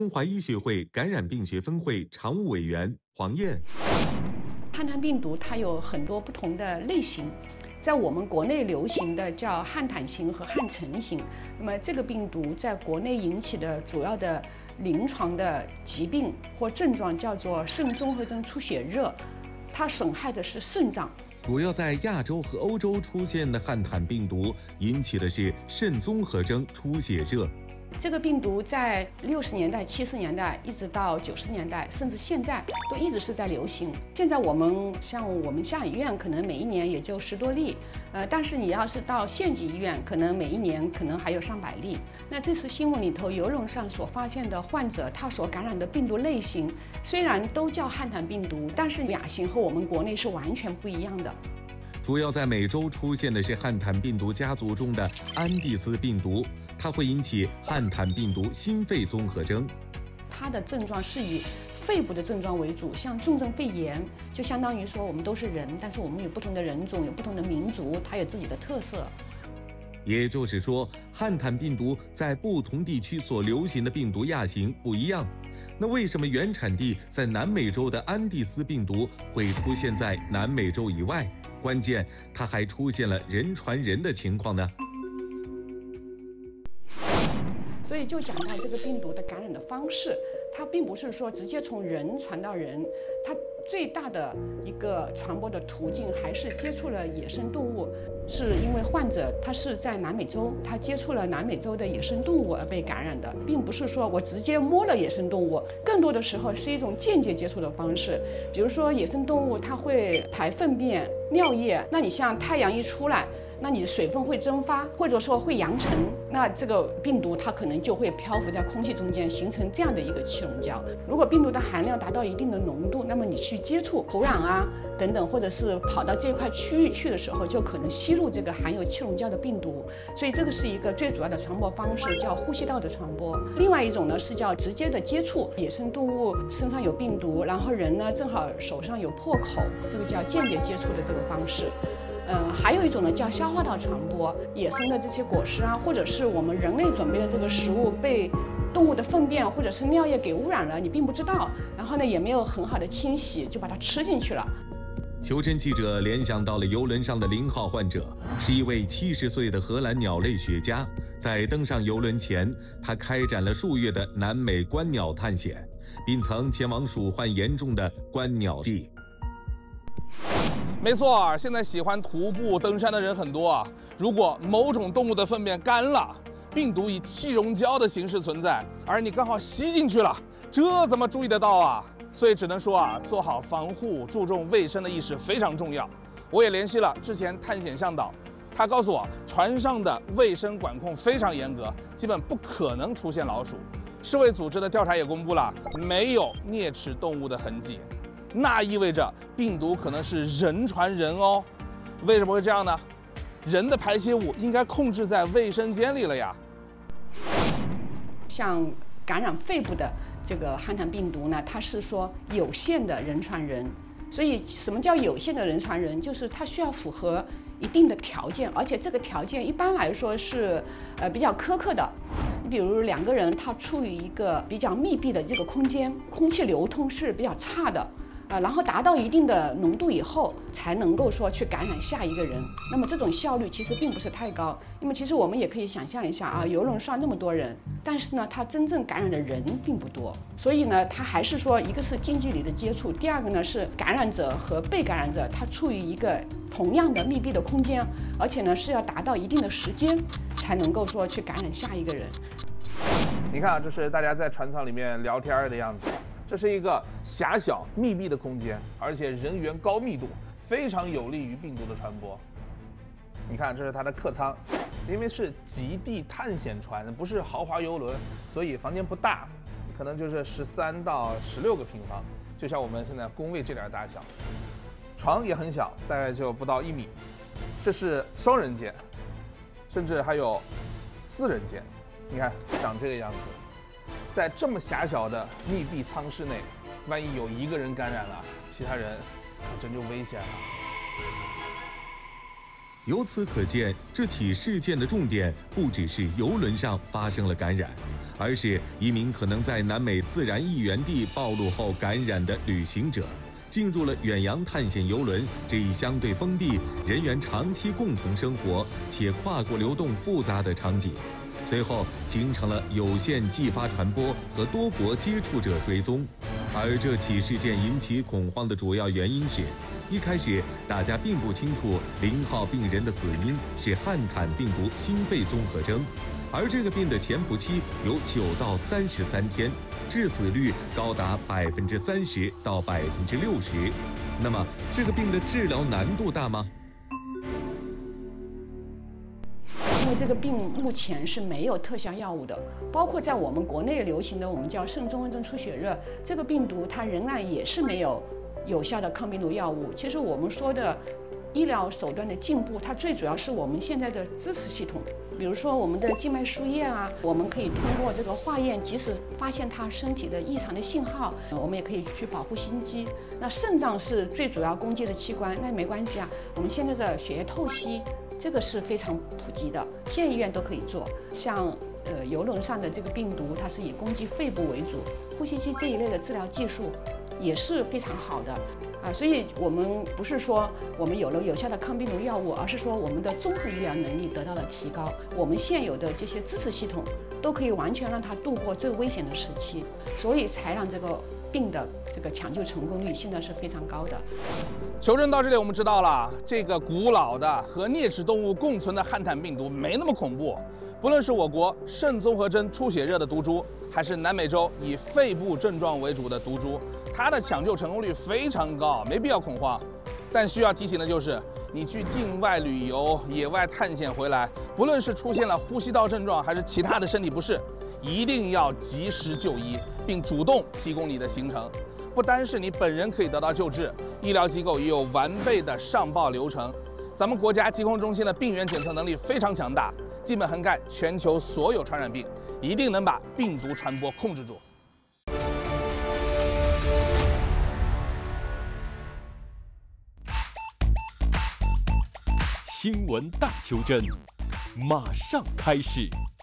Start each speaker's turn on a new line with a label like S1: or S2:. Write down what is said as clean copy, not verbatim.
S1: 中华医学会感染病学分会常务委员黄燕。
S2: 汉坦病毒它有很多不同的类型，在我们国内流行的叫汉坦型和汉城型。那么这个病毒在国内引起的主要的临床的疾病或症状叫做肾综合征出血热，它损害的是肾脏。
S1: 主要在亚洲和欧洲出现的汉坦病毒引起的是肾综合征出血热。
S2: 这个病毒在60年代、70年代，一直到90年代，甚至现在都一直是在流行。现在我们下医院可能每一年也就10多例，但是你要是到县级医院，可能每一年可能还有上百例。那这次新闻里头邮轮上所发现的患者，他所感染的病毒类型虽然都叫汉坦病毒，但是亚型和我们国内是完全不一样的。
S1: 主要在美洲出现的是汉坦病毒家族中的安地斯病毒，它会引起汉坦病毒心肺综合征。
S2: 它的症状是以肺部的症状为主，像重症肺炎，就相当于说我们都是人，但是我们有不同的人种，有不同的民族，它有自己的特色。
S1: 也就是说，汉坦病毒在不同地区所流行的病毒亚型不一样。那为什么原产地在南美洲的安地斯病毒会出现在南美洲以外？关键，它还出现了人传人的情况呢。
S2: 所以就讲到这个病毒的感染的方式，它并不是说直接从人传到人，它最大的一个传播的途径还是接触了野生动物。是因为患者他是在南美洲，他接触了南美洲的野生动物而被感染的，并不是说我直接摸了野生动物，更多的时候是一种间接接触的方式。比如说野生动物它会排粪便、尿液，那你像太阳一出来，那你的水分会蒸发，或者说会扬尘，那这个病毒它可能就会漂浮在空气中间，形成这样的一个气溶胶。如果病毒的含量达到一定的浓度，那么你去接触土壤啊等等，或者是跑到这块区域去的时候，就可能吸入这个含有气溶胶的病毒。所以这个是一个最主要的传播方式，叫呼吸道的传播。另外一种呢是叫直接的接触，野生动物身上有病毒，然后人呢正好手上有破口，这个叫间接接触的这个方式。还有一种呢叫消化道传播，野生的这些果实啊，或者是我们人类准备的这个食物被动物的粪便或者是尿液给污染了，你并不知道，然后呢也没有很好的清洗，就把它吃进去了。
S1: 求真记者联想到了邮轮上的0号患者，是一位70岁的荷兰鸟类学家。在登上邮轮前，他开展了数月的南美观鸟探险，并曾前往鼠患严重的观鸟地。
S3: 没错，现在喜欢徒步登山的人很多啊。如果某种动物的粪便干了，病毒以气溶胶的形式存在，而你刚好吸进去了，这怎么注意得到啊？所以只能说啊，做好防护、注重卫生的意识非常重要。我也联系了之前探险向导，他告诉我，船上的卫生管控非常严格，基本不可能出现老鼠。世卫组织的调查也公布了，没有啮齿动物的痕迹。那意味着病毒可能是人传人哦。为什么会这样呢？人的排泄物应该控制在卫生间里了呀。
S2: 像感染肺部的这个汉坦病毒呢，它是说有限的人传人。所以什么叫有限的人传人？就是它需要符合一定的条件，而且这个条件一般来说是比较苛刻的。你比如2个人他处于一个比较密闭的这个空间，空气流通是比较差的。然后达到一定的浓度以后，才能够说去感染下一个人。那么这种效率其实并不是太高，因为其实我们也可以想象一下啊，邮轮上那么多人，但是呢，它真正感染的人并不多，所以呢，它还是说一个是近距离的接触，第二个呢是感染者和被感染者他处于一个同样的密闭的空间，而且呢是要达到一定的时间，才能够说去感染下一个人。
S3: 你看啊，这是大家在船舱里面聊天的样子。这是一个狭小密闭的空间，而且人员高密度，非常有利于病毒的传播。你看，这是它的客舱，因为是极地探险船，不是豪华游轮，所以房间不大，可能就是13到16个平方，就像我们现在工位这点大小。床也很小，大概就不到1米。这是双人间，甚至还有4人间。你看，长这个样子。在这么狭小的密闭舱室内，万一有1个人感染了，其他人可真就危险了。
S1: 由此可见，这起事件的重点不只是邮轮上发生了感染， 而是一名可能在南美自然异原地暴露后感染的旅行者，进入了远洋探险游轮这一相对封闭、人员长期共同生活且跨国流动复杂的场景，随后形成了有限继发传播和多国接触者追踪。而这起事件引起恐慌的主要原因是，一开始大家并不清楚0号病人的死因是汉坦病毒心肺综合征，而这个病的潜伏期有9到33天，致死率高达30%到60%。那么，这个病的治疗难度大吗？
S2: 因为这个病目前是没有特效药物的，包括在我们国内流行的我们叫肾综合征出血热，这个病毒它仍然也是没有有效的抗病毒药物。其实我们说的医疗手段的进步，它最主要是我们现在的支持系统，比如说我们的静脉输液啊，我们可以通过这个化验及时发现它身体的异常的信号，我们也可以去保护心肌。那肾脏是最主要攻击的器官，那没关系啊，我们现在的血液透析这个是非常普及的，现在医院都可以做。像游轮上的这个病毒，它是以攻击肺部为主，呼吸机这一类的治疗技术也是非常好的啊。所以我们不是说我们有了有效的抗病毒药物，而是说我们的综合医疗能力得到了提高，我们现有的这些支持系统都可以完全让它度过最危险的时期，所以才让这个病的这个抢救成功率现在是非常高的。
S3: 求证到这里，我们知道了，这个古老的和啮齿动物共存的汉坦病毒没那么恐怖。不论是我国肾综合征出血热的毒株，还是南美洲以肺部症状为主的毒株，它的抢救成功率非常高，没必要恐慌。但需要提醒的就是，你去境外旅游、野外探险回来，不论是出现了呼吸道症状，还是其他的身体不适，一定要及时就医，并主动提供你的行程。不单是你本人可以得到救治，医疗机构也有完备的上报流程。咱们国家疾控中心的病原检测能力非常强大，基本涵盖全球所有传染病，一定能把病毒传播控制住。
S4: 新闻大求真，马上开始。